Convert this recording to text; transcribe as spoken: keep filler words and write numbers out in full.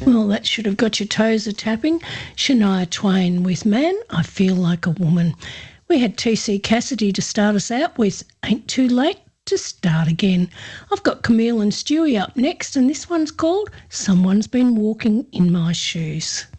Well, that should have got your toes a tapping. Shania Twain with Man, I Feel Like a Woman. We had T C Cassidy to start us out with Ain't Too Late to Start Again. I've got Camille and Stewie up next, and this one's called Someone's Been Walking in My Shoes.